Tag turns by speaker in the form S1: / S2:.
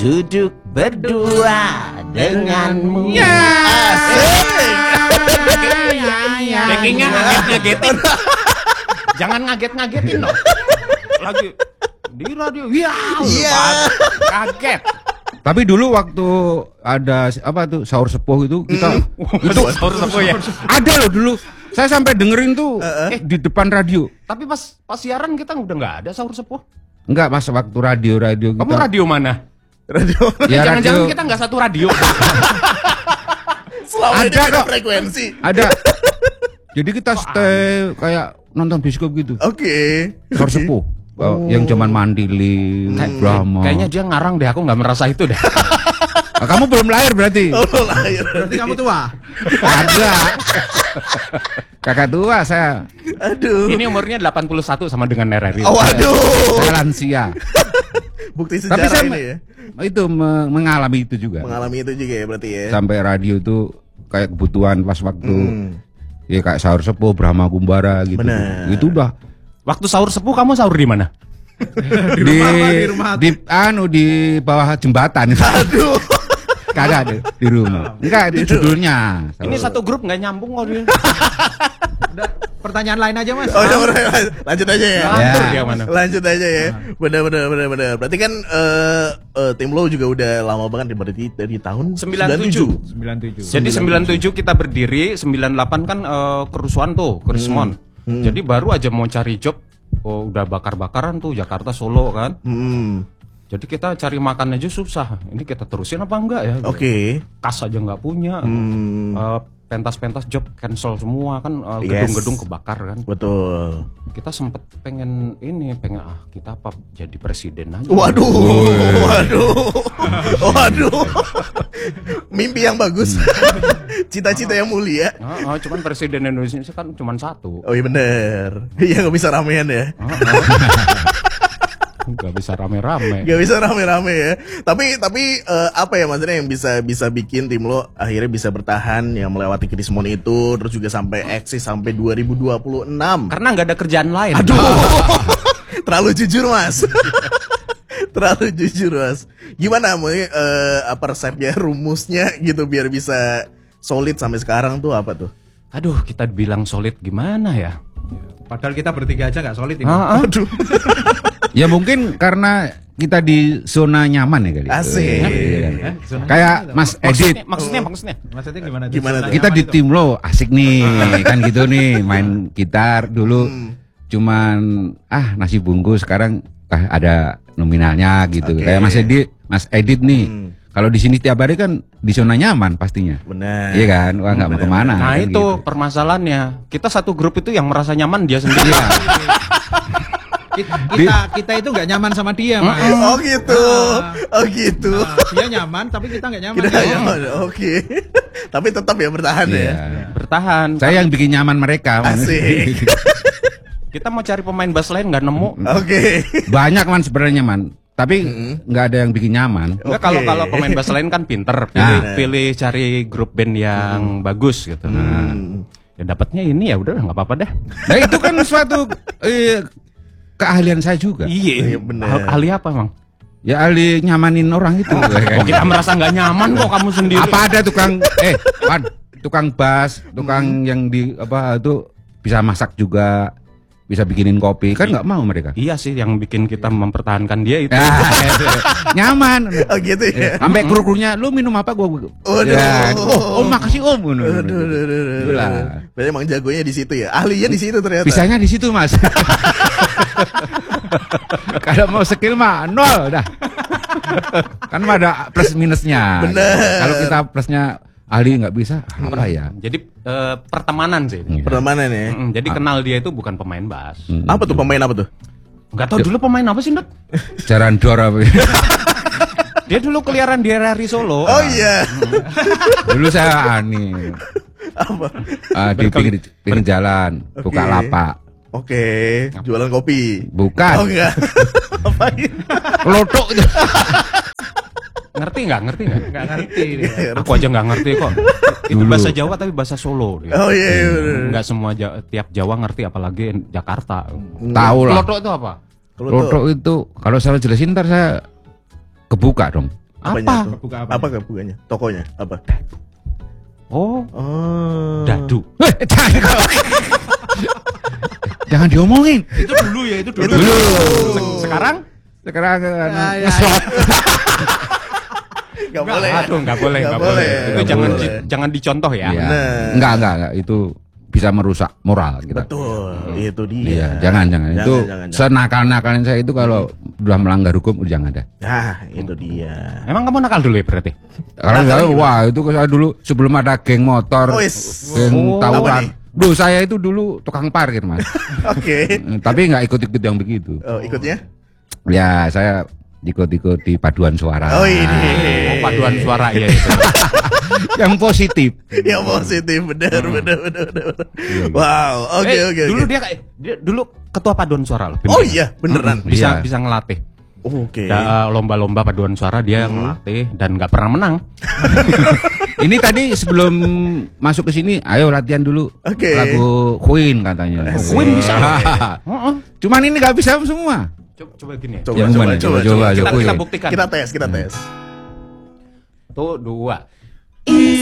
S1: duduk berdua denganmu.
S2: Ya.
S1: Backingnya ngaget-ngagetin. Jangan ngaget-ngagetin dong. Lagi di radio.
S3: Iya.
S1: Kaget.
S2: Tapi dulu waktu ada apa tuh sahur sepuh itu kita itu
S1: Sahur sepuh ya.
S2: ada loh dulu. Saya sampai dengerin tuh di depan radio.
S1: Tapi pas siaran kita udah nggak ada sahur sepuh.
S2: Enggak, pas waktu radio kita.
S1: Kamu radio mana?
S3: Radio.
S2: Ya,
S1: Jangan-jangan
S2: radio.
S1: kita nggak satu radio.
S3: Selama ini
S2: Ada
S3: beda
S2: kok.
S3: frekuensi.
S2: Ada. Jadi kita stay kayak nonton bioskop gitu.
S3: Oke.
S2: Sahur sepuh. Yang zaman Mandili, Brahma.
S1: Kayaknya dia ngarang deh, aku nggak merasa itu deh.
S2: Ah, kamu belum lahir berarti.
S3: Oh, lahir.
S4: Berarti kamu tua.
S2: Ada. Kakak tua saya.
S3: Aduh.
S1: Ini umurnya 81 sama dengan RRI.
S3: Oh, waduh.
S2: Saya lansia.
S3: Bukti
S2: Tapi
S3: sejarah
S2: saya
S3: ini ya.
S2: itu mengalami itu juga.
S3: Mengalami itu juga ya berarti ya.
S2: Sampai radio itu kayak kebutuhan pas waktu ya kayak sahur sepuh, Brahma Kumbara gitu.
S3: Bener.
S2: Itu udah
S1: Waktu sahur sepuh kamu sahur di mana?
S2: di
S4: rumah.
S2: di bawah jembatan.
S3: Aduh.
S2: Kagak ada di rumah. Enggak, di judulnya.
S1: Ini satu grup nggak nyambung kok dia.
S4: Udah, pertanyaan lain aja Mas.
S3: Oh, udah, lanjut aja ya.
S1: Ngatur
S2: Ya.
S1: dia mana?
S3: Lanjut aja ya. Benar. Berarti kan tim lo juga udah lama banget berarti dari tahun
S1: 97.
S4: 97.
S1: Jadi 97 kita berdiri, 98 kan kerusuhan tuh, kerismon. Jadi baru aja mau cari job, udah bakar-bakaran tuh Jakarta Solo kan. Jadi kita cari makan aja susah. Ini kita terusin apa enggak ya?
S3: Oke.
S1: Kas aja nggak punya. Pentas-pentas job cancel semua kan,
S3: Yes.
S1: gedung-gedung kebakar kan.
S3: Betul.
S1: Kita sempet pengen kita apa jadi presiden aja.
S3: Waduh. Mimpi yang bagus. Cita-cita yang mulia.
S1: Cuman presiden Indonesia kan cuman satu.
S3: Oh iya bener. Iya nggak bisa ramean ya.
S1: Nggak bisa rame-rame.
S3: Gak bisa rame-rame ya. Tapi apa ya maksudnya yang bisa bikin tim lo akhirnya bisa bertahan yang melewati krismon itu terus juga sampai eksis sampai 2026.
S1: Karena nggak ada kerjaan lain.
S3: Aduh. Terlalu jujur Mas. Terlalu jujur Mas. Gimana apa resepnya, rumusnya gitu biar bisa solid sampai sekarang tuh apa tuh?
S1: Aduh, kita bilang solid gimana ya?
S4: Padahal kita bertiga aja nggak solid ini.
S3: Aduh.
S2: Ya mungkin karena kita di zona nyaman ya kali.
S3: Asik.
S2: Kayak Mas Edit.
S1: Maksudnya.
S4: Maksudnya gimana?
S3: Gimana tuh?
S2: Kita di tim lo asik nih, kan gitu nih, main gitar dulu cuman nasi bungkus, sekarang ada nominalnya gitu.
S3: Oke.
S2: Kayak Mas Edit nih. Kalau di sini tiap hari kan di zona nyaman pastinya.
S3: Benar.
S2: Iya kan? Wah nggak mau kemana.
S1: Nah
S2: kan
S1: itu
S2: gitu.
S1: permasalahannya. Kita satu grup itu yang merasa nyaman dia sendiri.
S4: Kita itu nggak nyaman sama dia Mas.
S3: Oh gitu. Oh gitu.
S4: Dia nyaman tapi kita nggak nyaman.
S3: Kita
S4: Ya.
S3: nyaman. Oke. Tapi tetap ya bertahan ya.
S2: Iya.
S1: Bertahan.
S2: Saya yang bikin nyaman mereka.
S3: Asik.
S1: Kita mau cari pemain bass lain nggak nemu.
S3: Oke.
S2: Banyak man sebenarnya man. Tapi nggak ada yang bikin nyaman.
S1: Enggak,
S3: Oke.
S1: kalau pemain bass lain kan pinter, pilih cari grup band yang bagus gitu. Nah, ya dapatnya ini ya udah nggak apa-apa deh.
S2: Nah itu kan suatu keahlian saya juga.
S3: Iya, bener.
S1: Ahli apa emang?
S2: Ya ahli nyamanin orang itu.
S1: Oh, kita merasa nggak nyaman kok kamu sendiri.
S2: Apa ada tukang bass, tukang yang di apa itu bisa masak juga, bisa bikinin kopi, kan nggak mau mereka.
S1: Iya sih, yang bikin kita mempertahankan dia itu.
S2: Nyaman.
S3: Oh gitu ya.
S2: Sampai kru-krunya, lu minum apa gua?
S3: Waduh.
S2: Ya, oh makasih om.
S3: Aduh.
S2: Itulah.
S3: Berarti emang jagonya di situ ya. Ahlinya di situ ternyata.
S2: Bisanya di situ mas. Kalau mau skill mah nol dah. Kan mah ada plus minusnya.
S3: Bener.
S2: Kalau kita plusnya ahli nggak bisa apa ya?
S1: Jadi pertemanan sih.
S3: Pertemanan ya.
S1: Jadi kenal dia itu bukan pemain bass.
S3: Apa tuh pemain apa tuh?
S1: Nggak tahu dulu pemain apa sih, Ndut?
S2: Jarandor apa?
S1: Dia dulu keliaran di RRI Solo.
S3: Oh iya.
S2: Dulu saya
S3: Apa?
S2: di pinggir jalan, buka lapak.
S3: Oke, jualan kopi.
S2: Bukan.
S3: Oh enggak. Apain?
S2: Lotok itu.
S1: Ngerti nggak?
S4: Nggak ngerti.
S1: Aku aja nggak ngerti kok. Itu
S2: Dulu.
S1: bahasa Jawa tapi bahasa Solo. Dia.
S3: Oh iya. Bener.
S1: Nggak semua tiap Jawa ngerti, apalagi Jakarta.
S2: Tahu lah.
S1: Lotok itu apa?
S2: Lotok itu kalau saya jelasin ntar saya kebuka dong.
S3: Apanya tuh?
S4: Kebuka apanya?
S3: Apa kebukanya? Tokonya apa?
S1: Oh,
S3: Oh.
S1: dadu.
S2: Jangan diomongin.
S1: Itu dulu ya, itu dulu. Sekarang?
S2: Sekarang
S3: Ya.
S2: ngeslot.
S3: Gak boleh.
S1: Aduh, nggak boleh,
S3: Nggak
S1: nggak boleh.
S3: boleh.
S1: Itu
S3: Nggak
S1: jangan
S3: boleh.
S1: jangan dicontoh ya.
S2: Iya.
S3: Bener.
S2: Enggak, itu bisa merusak moral kita.
S3: Betul, itu dia.
S2: Iya, jangan. Itu
S3: jangan.
S2: senakal-nakalnya saya itu kalau udah melanggar hukum udah jangan ada.
S3: Nah, itu dia.
S1: Emang kamu nakal dulu ya berarti?
S2: Kalau
S3: Nakal
S2: saya,
S3: gimana?
S2: wah itu saya dulu sebelum ada geng motor,
S3: Oh, yes.
S2: geng
S3: Oh, apa
S2: tawuran.
S3: nih?
S2: Duh, saya itu dulu tukang parkir, Mas.
S3: Oke.
S2: Tapi nggak ikut-ikut yang begitu.
S3: Oh, ikutnya?
S2: Ya, saya ikut-ikut di paduan suara.
S3: Oh, ini.
S1: Oh, paduan suara ya itu.
S2: Yang positif.
S3: Yang positif, benar. Wow, oke.
S1: Dulu dia kayak dulu ketua paduan suara loh.
S3: Oh iya, beneran.
S1: Bisa
S2: Iya.
S1: bisa ngelatih.
S3: Oke.
S1: Lomba-lomba paduan suara dia ngelatih dan nggak pernah menang.
S2: Ini tadi sebelum masuk ke sini, ayo latihan dulu.
S3: Oke.
S2: Lagu Queen katanya.
S1: Queen bisa.
S2: Cuman ini nggak bisa semua.
S1: Coba gini ya.
S3: Coba,
S2: Yang mana? Coba,
S1: Kita
S2: Queen.
S1: buktikan.
S3: Kita tes.
S1: Tuh 2.